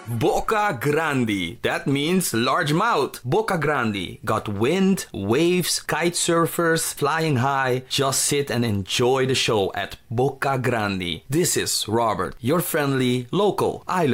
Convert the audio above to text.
Boca Grande. That means large mouth. Boca Grande. Got wind, waves, kite surfers, flying high. Just sit and enjoy the show at Boca Grande. This is Robert, your friendly local island